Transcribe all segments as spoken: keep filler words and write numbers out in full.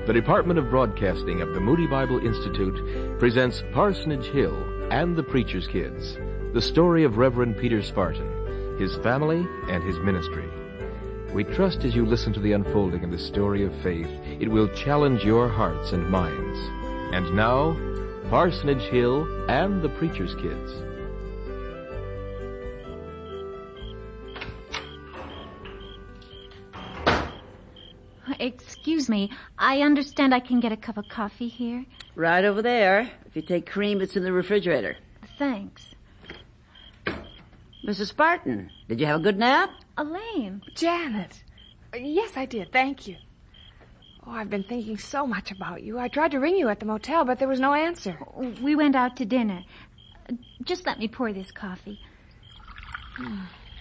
The Department of Broadcasting of the Moody Bible Institute presents Parsonage Hill and the Preacher's Kids, the story of Reverend Peter Spartan, his family, and his ministry. We trust as you listen to the unfolding of the story of faith, it will challenge your hearts and minds. And now, Parsonage Hill and the Preacher's Kids. Excuse me, I understand I can get a cup of coffee here? Right over there. If you take cream, it's in the refrigerator. Thanks. Missus Spartan, did you have a good nap? Elaine. Janet. Yes, I did. Thank you. Oh, I've been thinking so much about you. I tried to ring you at the motel, but there was no answer. We went out to dinner. Just let me pour this coffee. Hmm.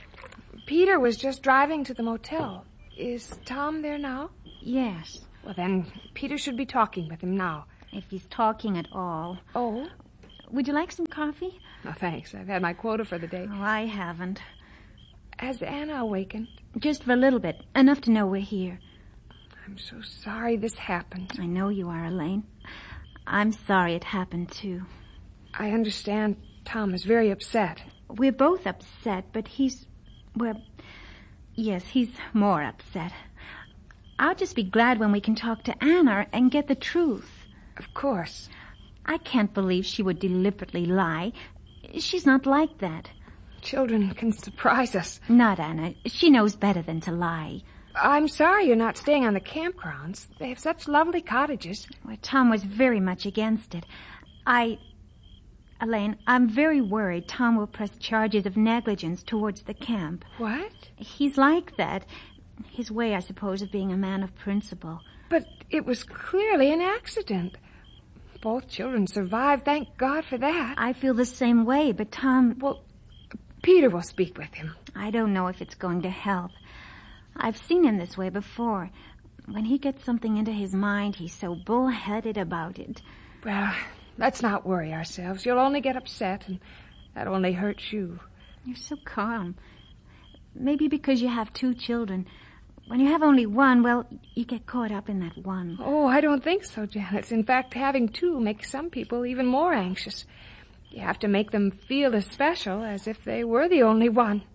Peter was just driving to the motel. Is Tom there now? Yes. Well, then, Peter should be talking with him now. If he's talking at all. Oh? Would you like some coffee? No, thanks. I've had my quota for the day. Oh, I haven't. Has Anna awakened? Just for a little bit. Enough to know we're here. I'm so sorry this happened. I know you are, Elaine. I'm sorry it happened, too. I understand Tom is very upset. We're both upset, but he's... well... yes, he's more upset. I'll just be glad when we can talk to Anna and get the truth. Of course. I can't believe she would deliberately lie. She's not like that. Children can surprise us. Not Anna. She knows better than to lie. I'm sorry you're not staying on the campgrounds. They have such lovely cottages. Well, Tom was very much against it. I... Elaine, I'm very worried Tom will press charges of negligence towards the camp. What? He's like that. His way, I suppose, of being a man of principle. But it was clearly an accident. Both children survived. Thank God for that. I feel the same way, but Tom... Well, Peter will speak with him. I don't know if it's going to help. I've seen him this way before. When he gets something into his mind, he's so bullheaded about it. Well, let's not worry ourselves. You'll only get upset, and that only hurts you. You're so calm. Maybe because you have two children. When you have only one, well, you get caught up in that one. Oh, I don't think so, Janet. In fact, having two makes some people even more anxious. You have to make them feel as special as if they were the only one.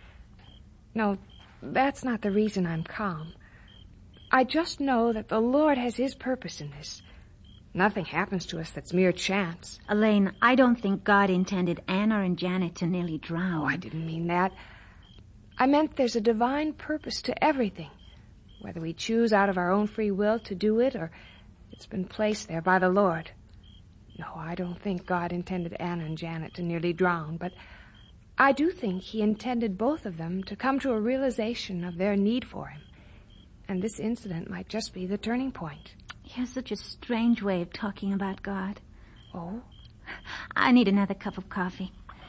No, that's not the reason I'm calm. I just know that the Lord has His purpose in this. Nothing happens to us that's mere chance. Elaine, I don't think God intended Anna and Janet to nearly drown. Oh, I didn't mean that. I meant there's a divine purpose to everything, whether we choose out of our own free will to do it or it's been placed there by the Lord. No, I don't think God intended Anna and Janet to nearly drown, but I do think He intended both of them to come to a realization of their need for Him. And this incident might just be the turning point. He has such a strange way of talking about God. Oh? I need another cup of coffee.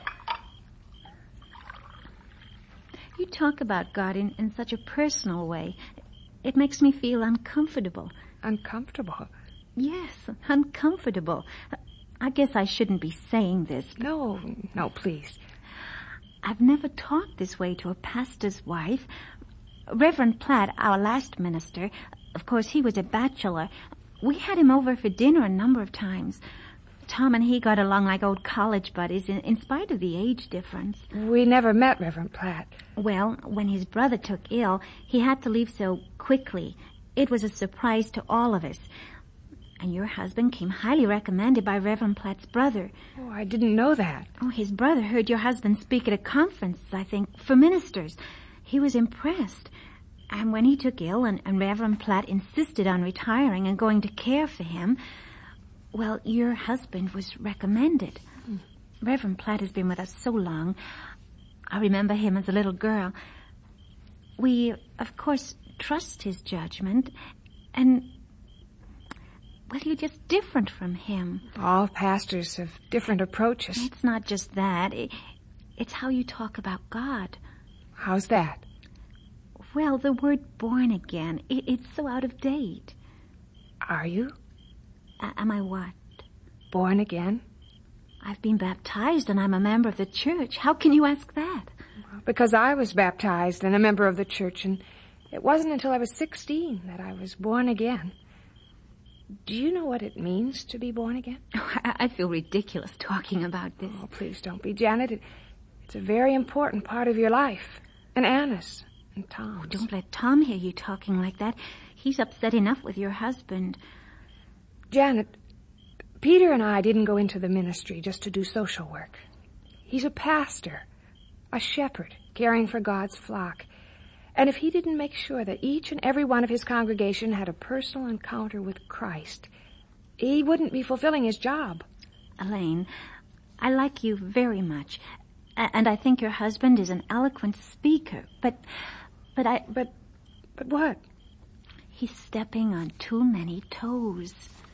You talk about God in, in such a personal way. It makes me feel uncomfortable. Uncomfortable? Yes, uncomfortable. I guess I shouldn't be saying this. No, no, please. I've never talked this way to a pastor's wife. Reverend Platt, our last minister, of course, he was a bachelor. We had him over for dinner a number of times. Tom and he got along like old college buddies in, in spite of the age difference. We never met Reverend Platt. Well, when his brother took ill, he had to leave so quickly. It was a surprise to all of us. And your husband came highly recommended by Reverend Platt's brother. Oh, I didn't know that. Oh, his brother heard your husband speak at a conference, I think, for ministers. He was impressed. And when he took ill and, and Reverend Platt insisted on retiring and going to care for him, well, your husband was recommended. Mm. Reverend Platt has been with us so long. I remember him as a little girl. We, of course, trust his judgment, and, well, you're just different from him. All pastors have different approaches. It's not just that. It, it's how you talk about God. How's that? Well, the word born again, it, it's so out of date. Are you? Uh, am I what? Born again? I've been baptized and I'm a member of the church. How can you ask that? Because I was baptized and a member of the church, and it wasn't until I was sixteen that I was born again. Do you know what it means to be born again? Oh, I, I feel ridiculous talking about this. Oh, please don't be, Janet. It, it's a very important part of your life. And Anna's and Tom's. Oh, don't let Tom hear you talking like that. He's upset enough with your husband. Janet, Peter and I didn't go into the ministry just to do social work. He's a pastor, a shepherd, caring for God's flock. And if he didn't make sure that each and every one of his congregation had a personal encounter with Christ, he wouldn't be fulfilling his job. Elaine, I like you very much. And I think your husband is an eloquent speaker. But, but I... But, but what? He's stepping on too many toes.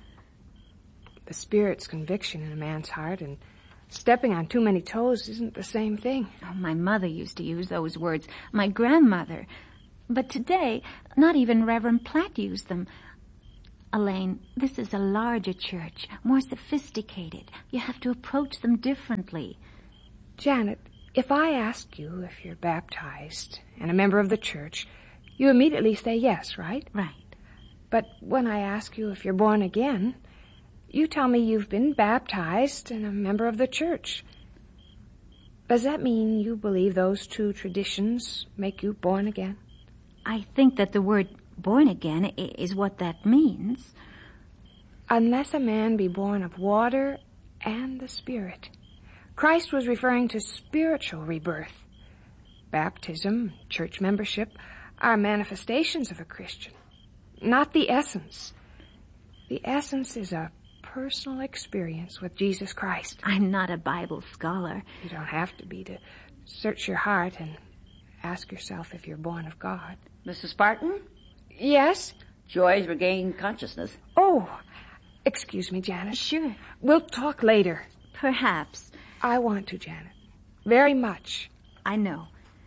The Spirit's conviction in a man's heart, and stepping on too many toes isn't the same thing. Oh, my mother used to use those words. My grandmother. But today, not even Reverend Platt used them. Elaine, this is a larger church, more sophisticated. You have to approach them differently. Janet, if I ask you if you're baptized and a member of the church, you immediately say yes, right? Right. But when I ask you if you're born again, you tell me you've been baptized and a member of the church. Does that mean you believe those two traditions make you born again? I think that the word born again is what that means. Unless a man be born of water and the Spirit. Christ was referring to spiritual rebirth. Baptism, church membership, are manifestations of a Christian, not the essence. The essence is a personal experience with Jesus Christ. I'm not a Bible scholar. You don't have to be to search your heart and ask yourself if you're born of God. Missus Spartan? Yes? Joy's regained consciousness. Oh, excuse me, Janet. Sure. We'll talk later. Perhaps. I want to, Janet. Very much. I know.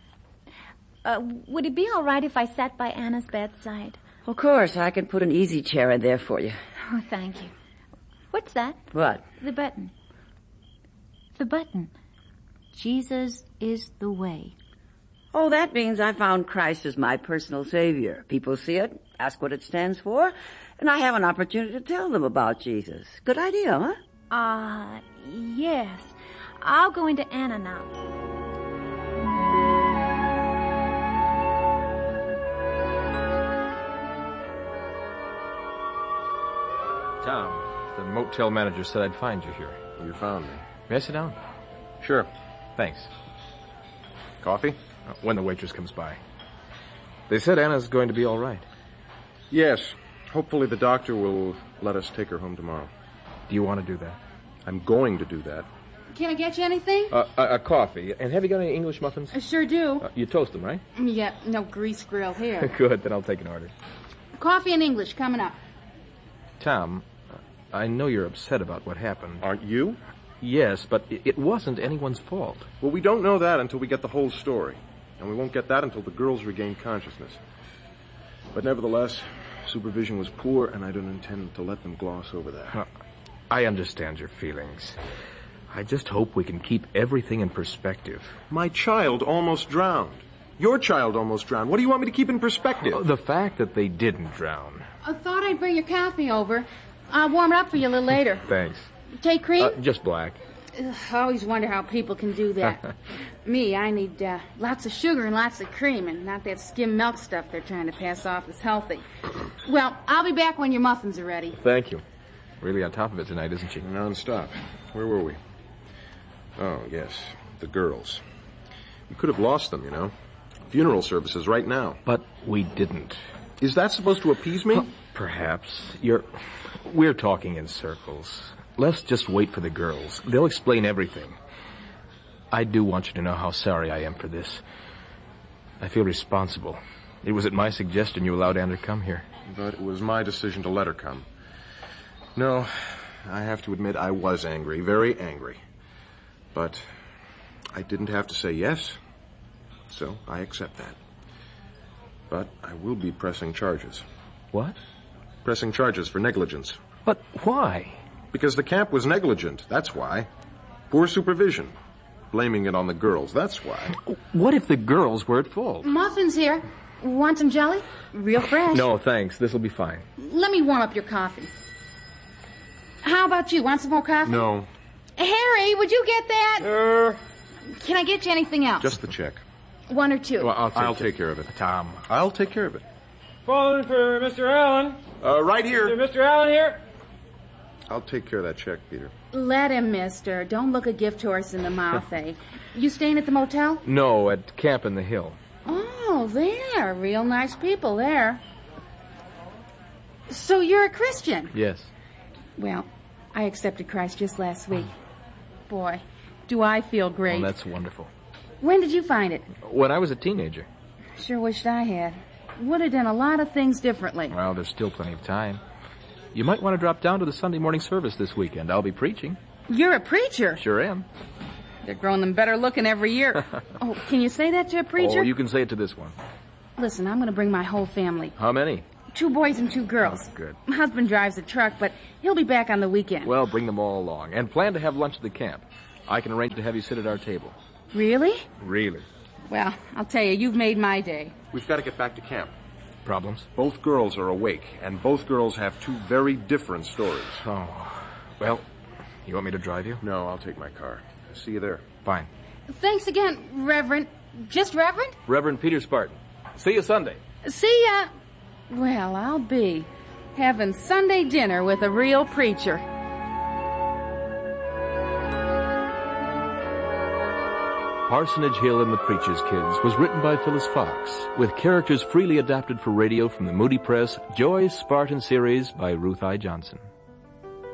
Uh, would it be all right if I sat by Anna's bedside? Of course, I can put an easy chair in there for you. Oh, thank you. What's that? What? The button. The button. Jesus is the way. Oh, that means I found Christ as my personal savior. People see it, ask what it stands for, and I have an opportunity to tell them about Jesus. Good idea, huh? Ah, uh, yes. I'll go into Anna now. Tom, the motel manager said I'd find you here. You found me. May I sit down? Sure. Thanks. Coffee? Uh, when the waitress comes by. They said Anna's going to be all right. Yes. Hopefully the doctor will let us take her home tomorrow. Do you want to do that? I'm going to do that. Can I get you anything? Uh, a, a coffee. And have you got any English muffins? I sure do. Uh, you toast them, right? Yeah, no grease grill here. Good, then I'll take an order. Coffee and English coming up. Tom, I know you're upset about what happened. Aren't you? Yes, but it wasn't anyone's fault. Well, we don't know that until we get the whole story. And we won't get that until the girls regain consciousness. But nevertheless, supervision was poor, and I don't intend to let them gloss over that. Uh, I understand your feelings. I just hope we can keep everything in perspective. My child almost drowned. Your child almost drowned. What do you want me to keep in perspective? Uh, the fact that they didn't drown. I thought I'd bring your coffee over. I'll warm it up for you a little later. Thanks. Take cream? Uh, just black. Ugh, I always wonder how people can do that. Me, I need uh, lots of sugar and lots of cream, and not that skim milk stuff they're trying to pass off as healthy. Well, I'll be back when your muffins are ready. Thank you. Really on top of it tonight, isn't she? Non-stop. Where were we? Oh, yes. The girls. We could have lost them, you know. Funeral services right now. But we didn't. Is that supposed to appease me? Well, perhaps. You're... We're talking in circles. Let's just wait for the girls. They'll explain everything. I do want you to know how sorry I am for this. I feel responsible. It was at my suggestion you allowed Anne to come here. But it was my decision to let her come. No, I have to admit I was angry, very angry. But I didn't have to say yes, so I accept that. But I will be pressing charges. What? Pressing charges for negligence. But why? Because the camp was negligent, that's why. Poor supervision. Blaming it on the girls, that's why. What if the girls were at fault? Muffins here. Want some jelly? Real fresh. No, thanks. This'll be fine. Let me warm up your coffee. How about you? Want some more coffee? No, Harry, would you get that? uh, Can I get you anything else? just the check. One or two. Well, I'll take, I'll take care of it. Tom. I'll take care of it. Phone for Mister Allen. Uh, right Is here. Mister Allen here? I'll take care of that check, Peter. Let him, mister. Don't look a gift horse in the mouth, eh? You staying at the motel? No, at Camp in the Hill. Oh, there. Real nice people there. So you're a Christian? Yes. Well, I accepted Christ just last week. Boy, do I feel great. Well, that's wonderful. When did you find it? When I was a teenager. Sure wished I had. Would have done a lot of things differently. Well, there's still plenty of time. You might want to drop down to the Sunday morning service this weekend. I'll be preaching. You're a preacher. Sure am. They're growing them better looking every year. Oh, can you say that to a preacher? Oh, you can say it to this one. Listen, I'm going to bring my whole family. How many? Two boys and two girls. Oh, good. My husband drives a truck, but he'll be back on the weekend. Well, bring them all along. And plan to have lunch at the camp. I can arrange to have you sit at our table. Really? Really? Well, I'll tell you, you've made my day. We've got to get back to camp. Problems? Both girls are awake, and both girls have two very different stories. Oh. Well, you want me to drive you? No, I'll take my car. See you there. Fine. Thanks again, Reverend. Just Reverend? Reverend Peter Spartan. See you Sunday. See ya. Well, I'll be having Sunday dinner with a real preacher. Parsonage Hill and the Preacher's Kids was written by Phyllis Fox, with characters freely adapted for radio from the Moody Press Joy Spartan series by Ruth I. Johnson.